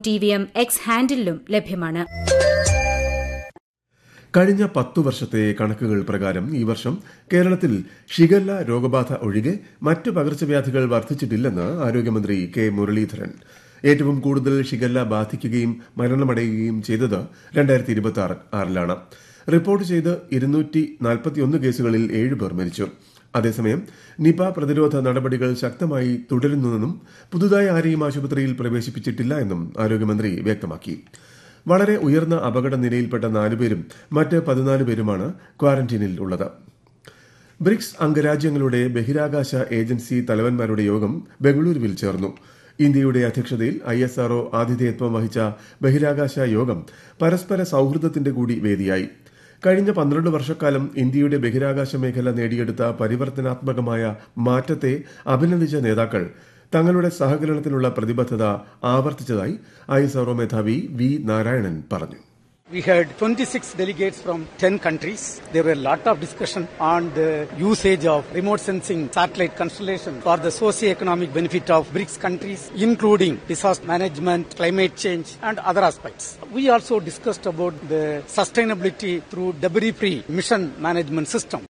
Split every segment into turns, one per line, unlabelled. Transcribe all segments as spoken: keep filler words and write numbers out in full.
T V M X ഹാൻഡിലും ലഭ്യമാണ്.
കഴിഞ്ഞ പത്തു വർഷത്തെ കണക്കുകൾ പ്രകാരം ഈ വർഷം കേരളത്തിൽ ഷിഗല്ല രോഗബാധ ഒഴികെ മറ്റ് പകർച്ചവ്യാധികൾ വർദ്ധിച്ചിട്ടില്ലെന്ന് ആരോഗ്യമന്ത്രി കെ മുരളീധരൻ. ഏറ്റവും കൂടുതൽ ഷിഗല്ല ബാധിക്കുകയും മരണമടയുകയും ചെയ്തത് രണ്ടായിരത്തി ഇരുപത്തി ആറിലാണ്. റിപ്പോർട്ട് ചെയ്ത് ഇരുന്നൂറ്റി നാൽപ്പത്തിയൊന്ന് കേസുകളിൽ ഏഴുപേർ മരിച്ചു. അതേസമയം നിപ പ്രതിരോധ നടപടികൾ ശക്തമായി തുടരുന്നുവെന്നും പുതുതായി ആരെയും ആശുപത്രിയിൽ പ്രവേശിപ്പിച്ചിട്ടില്ല എന്നും ആരോഗ്യമന്ത്രി വ്യക്തമാക്കി. വളരെ ഉയർന്ന അപകട നിലയിൽപ്പെട്ട നാലുപേരും മറ്റ് പതിനാല് പേരുമാണ് ക്വാറന്റീനിൽ ഉള്ളത്. ബ്രിക്സ് അംഗരാജ്യങ്ങളുടെ ബഹിരാകാശ ഏജൻസി തലവന്മാരുടെ യോഗം ബംഗളൂരുവിൽ ചേർന്നു. ഇന്ത്യയുടെ അധ്യക്ഷതയിൽ ഐ എസ് ആർ ഒ ആതിഥേയത്വം വഹിച്ച ബഹിരാകാശ യോഗം പരസ്പര സൌഹൃദത്തിന്റെ കൂടി വേദിയായി. കഴിഞ്ഞ പന്ത്രണ്ട് വർഷക്കാലം ഇന്ത്യയുടെ ബഹിരാകാശ മേഖല നേടിയെടുത്ത പരിവർത്തനാത്മകമായ മാറ്റത്തെ അഭിനന്ദിച്ച നേതാക്കൾ തങ്ങളുടെ സഹകരണത്തിനുള്ള പ്രതിബദ്ധത ആവർത്തിച്ചതായി ഐ എസ് ആർ ഒ മേധാവി വി നാരായണൻ പറഞ്ഞു.
We had twenty-six delegates from ten countries. There were a lot of discussion on the usage of remote sensing satellite constellation for the socio-economic benefit of BRICS countries, including disaster management, climate change and other aspects. We also discussed about the sustainability through debris-free mission management system.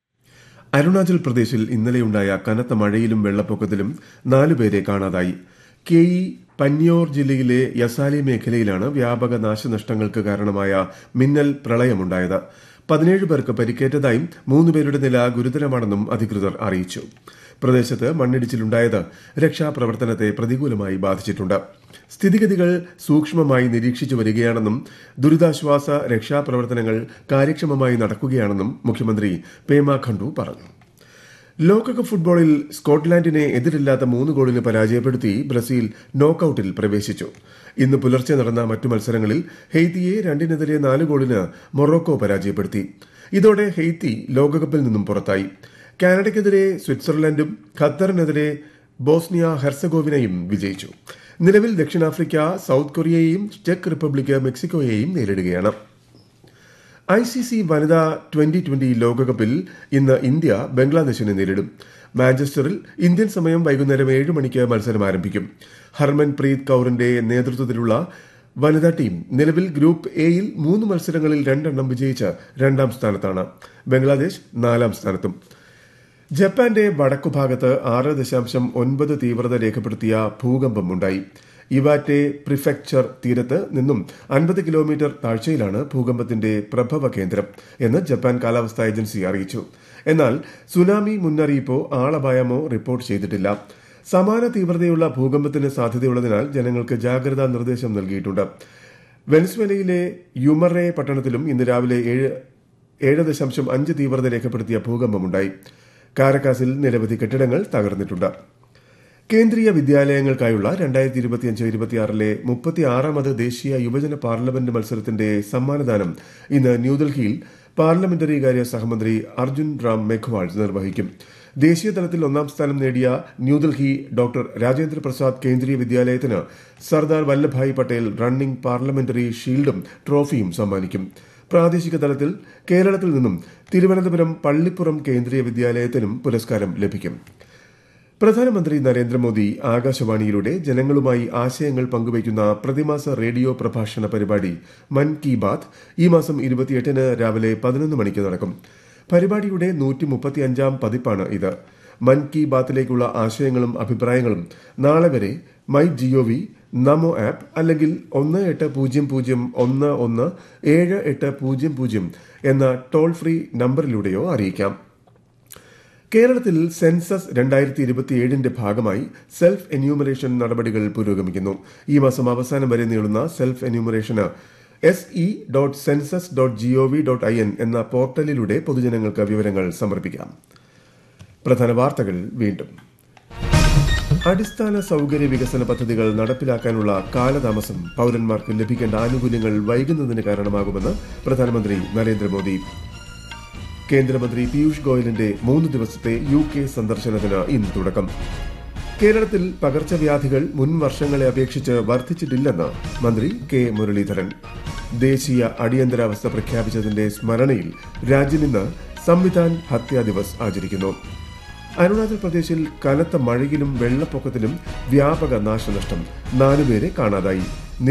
Arunachal പ്രദേശിൽ ഇന്നലെയുണ്ടായ കനത്ത മഴയിലും വെള്ളപ്പൊക്കത്തിലും നാലുപേരെ കാണാതായി. K E പന്യോർ ജില്ലയിലെ യസാലി മേഖലയിലാണ് വ്യാപക നാശനഷ്ടങ്ങൾക്ക് കാരണമായ മിന്നൽ പ്രളയമുണ്ടായത്. പതിനേഴ് പേർക്ക് പരിക്കേറ്റതായും മൂന്നുപേരുടെ നില ഗുരുതരമാണെന്നും അധികൃതർ അറിയിച്ചു. പ്രദേശത്ത് മണ്ണിടിച്ചിലുണ്ടായത് രക്ഷാപ്രവർത്തനത്തെ പ്രതികൂലമായി ബാധിച്ചിട്ടുണ്ട്. സ്ഥിതിഗതികൾ സൂക്ഷ്മമായി നിരീക്ഷിച്ചു വരികയാണെന്നും ദുരിതാശ്വാസ രക്ഷാപ്രവർത്തനങ്ങൾ കാര്യക്ഷമമായി നടക്കുകയാണെന്നും മുഖ്യമന്ത്രി പേമ ഖണ്ഡു പറഞ്ഞു. ലോകകപ്പ് ഫുട്ബോളിൽ സ്കോട്ട്ലാൻഡിനെ എതിരില്ലാത്ത മൂന്ന് ഗോളിന് പരാജയപ്പെടുത്തി ബ്രസീൽ നോക്കൌട്ടിൽ പ്രവേശിച്ചു. ഇന്ന് പുലർച്ചെ നടന്ന മറ്റു മത്സരങ്ങളിൽ ഹെയ്ത്തിയെ രണ്ടിനെതിരെ നാല് ഗോളിന് മൊറോക്കോ പരാജയപ്പെടുത്തി. ഇതോടെ ഹെയ്ത്തി ലോകകപ്പിൽ നിന്നും പുറത്തായി. കാനഡയ്ക്കെതിരെ സ്വിറ്റ്സർലൻഡും ഖത്തറിനെതിരെ ബോസ്നിയ ഹെർസഗോവിനയും വിജയിച്ചു. നിലവിൽ ദക്ഷിണാഫ്രിക്ക സൌത്ത് കൊറിയയെയും ചെക്ക് റിപ്പബ്ലിക് മെക്സിക്കോയെയും നേരിടുകയാണ്. ഐ സി സി വനിതാ ട്വന്റി ട്വന്റി ലോകകപ്പിൽ ഇന്ന് ഇന്ത്യ ബംഗ്ലാദേശിനെ നേരിടും. മാഞ്ചസ്റ്ററിൽ ഇന്ത്യൻ സമയം വൈകുന്നേരം ഏഴ് മണിക്ക് മത്സരം ആരംഭിക്കും. ഹർമൻ പ്രീത് കൌറിന്റെ നേതൃത്വത്തിലുള്ള വനിതാ ടീം നിലവിൽ ഗ്രൂപ്പ് എയിൽ മൂന്ന് മത്സരങ്ങളിൽ രണ്ടെണ്ണം വിജയിച്ച് രണ്ടാം സ്ഥാനത്താണ്. ബംഗ്ലാദേശ് നാലാം സ്ഥാനത്തും. ജപ്പാന്റെ വടക്കുഭാഗത്ത് ആറ് ദശാംശം ഒൻപത് തീവ്രത രേഖപ്പെടുത്തിയ ഭൂകമ്പമുണ്ടായി. ഇവാറ്റെ പ്രിഫെക്ചർ തീരത്ത് നിന്നും അൻപത് കിലോമീറ്റർ താഴ്ചയിലാണ് ഭൂകമ്പത്തിന്റെ പ്രഭവ കേന്ദ്രം എന്ന് ജപ്പാൻ കാലാവസ്ഥാ ഏജൻസി അറിയിച്ചു. എന്നാൽ സുനാമി മുന്നറിയിപ്പോ ആളപായമോ റിപ്പോർട്ട് ചെയ്തിട്ടില്ല. സമാന തീവ്രതയുള്ള ഭൂകമ്പത്തിന് സാധ്യതയുള്ളതിനാൽ ജനങ്ങൾക്ക് ജാഗ്രതാ നിർദ്ദേശം നൽകിയിട്ടുണ്ട്. വെനസ്വേലയിലെ യുമറെ പട്ടണത്തിലും ഇന്ന് രാവിലെ ഏഴ് ഏഴ് ദശാംശം അഞ്ച് തീവ്രത രേഖപ്പെടുത്തിയ ഭൂകമ്പമുണ്ടായി. കാരക്കാസിൽ നിരവധി കെട്ടിടങ്ങൾ തകർന്നിട്ടുണ്ട്. കേന്ദ്രീയ വിദ്യാലയങ്ങൾക്കായുള്ള രണ്ടായിരത്തി ഇരുപത്തിയഞ്ച് ഇരുപത്തിയാറിലെ മുപ്പത്തിയാറാമത് ദേശീയ യുവജന പാർലമെന്റ് മത്സരത്തിന്റെ സമ്മാനദാനം ഇന്ന് ന്യൂഡൽഹിയിൽ പാർലമെന്ററി കാര്യ സഹമന്ത്രി അർജുൻ റാം മേഘ്വാൾ നിർവഹിക്കും. ദേശീയ തലത്തിൽ ഒന്നാം സ്ഥാനം നേടിയ ന്യൂഡൽഹി ഡോക്ടർ രാജേന്ദ്ര പ്രസാദ് കേന്ദ്രീയ വിദ്യാലയത്തിന് സർദാർ വല്ലഭായ് പട്ടേൽ റണ്ണിംഗ് പാർലമെന്ററി ഷീൽഡും ട്രോഫിയും സമ്മാനിക്കും. പ്രാദേശിക തലത്തിൽ കേരളത്തിൽ നിന്നും തിരുവനന്തപുരം പള്ളിപ്പുറം കേന്ദ്രീയ വിദ്യാലയത്തിനും പുരസ്കാരം ലഭിക്കും. പ്രധാനമന്ത്രി നരേന്ദ്രമോദി ആകാശവാണിയിലൂടെ ജനങ്ങളുമായി ആശയങ്ങൾ പങ്കുവയ്ക്കുന്ന പ്രതിമാസ റേഡിയോ പ്രഭാഷണ പരിപാടി മൻ കി ബാത് ഈ മാസം ഇരുപത്തിയെട്ടിന് രാവിലെ പതിനൊന്ന് മണിക്ക് നടക്കും. പരിപാടിയുടെ നൂറ്റി മുപ്പത്തിയഞ്ചാം പതിപ്പാണ് ഇത്. മൻ കി ബാത്തിലേക്കുള്ള ആശയങ്ങളും അഭിപ്രായങ്ങളും നാളെ വരെ മൈ ജിഒവി, നമോ ആപ്പ് അല്ലെങ്കിൽ ഒന്ന് എട്ട് പൂജ്യം പൂജ്യം ഒന്ന് ഒന്ന് ഏഴ് എട്ട് പൂജ്യം പൂജ്യം എന്ന ടോൾ ഫ്രീ നമ്പറിലൂടെയോ അറിയിക്കാം. കേരളത്തിൽ സെൻസസ് രണ്ടായിരത്തി ഇരുപത്തിയേഴിന്റെ ഭാഗമായി സെൽഫ് എന്യൂമറേഷൻ നടപടികൾ പുരോഗമിക്കുന്നു. ഈ മാസം അവസാനം വരെ നീളുന്ന self എന്യൂമറേഷന് S E dot census dot G O V dot I N എന്ന പോർട്ടലിലൂടെ പൊതുജനങ്ങൾക്ക് വിവരങ്ങൾ സമർപ്പിക്കാം. പ്രധാന വാർത്തകൾ വീണ്ടും. അടിസ്ഥാന സൌകര്യ വികസന പദ്ധതികൾ നടപ്പിലാക്കാനുള്ള കാലതാമസം പൌരന്മാർക്ക് ലഭിക്കേണ്ട ആനുകൂല്യങ്ങൾ വൈകുന്നതിന് കാരണമാകുമെന്ന് പ്രധാനമന്ത്രി നരേന്ദ്രമോദി. കേന്ദ്രമന്ത്രി പീയൂഷ് ഗോയലിന്റെ മൂന്ന് ദിവസത്തെ യു കെ സന്ദർശനത്തിന് ഇന്ന് തുടക്കം. കേരളത്തിൽ പകർച്ചവ്യാധികൾ മുൻ വർഷങ്ങളെ അപേക്ഷിച്ച് വർദ്ധിച്ചിട്ടില്ലെന്ന് മന്ത്രി കെ മുരളീധരൻ. ദേശീയ അടിയന്തരാവസ്ഥ പ്രഖ്യാപിച്ചതിന്റെ സ്മരണയിൽ രാജ്യം ഇന്ന് സംവിധാൻ ഹത്യാ ദിവസ് ആചരിക്കുന്നു. അരുണാചൽ പ്രദേശിൽ കനത്ത മഴയിലും വെള്ളപ്പൊക്കത്തിലും വ്യാപക നാശനഷ്ടം, നാലുപേരെ കാണാതായി.